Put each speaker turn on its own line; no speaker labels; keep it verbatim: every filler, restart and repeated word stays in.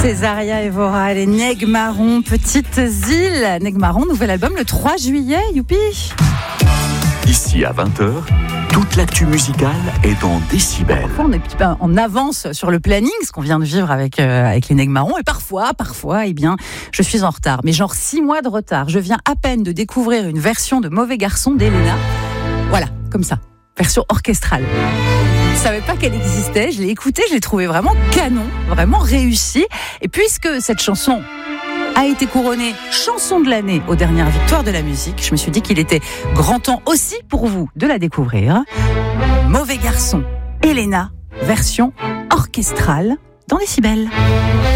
Césaria Evora et les Nègres Marrons, Petites Îles. Nègres Marrons, nouvel album le trois juillet, youpi.
Ici à vingt heures, toute l'actu musicale est dans Décibel.
Parfois, on est un petit peu en avance sur le planning, ce qu'on vient de vivre avec, euh, avec les Nègres Marrons. Et parfois, parfois, eh bien, je suis en retard. Mais genre six mois de retard. Je viens à peine de découvrir une version de Mauvais Garçon d'Elena. Voilà, comme ça. Version orchestrale. Je ne savais pas qu'elle existait. Je l'ai écoutée, je l'ai trouvée vraiment canon, vraiment réussie. Et puisque cette chanson a été couronnée chanson de l'année aux dernières victoires de la musique, je me suis dit qu'il était grand temps aussi pour vous de la découvrir. Mauvais Garçon, Elena, version orchestrale dans Décibel.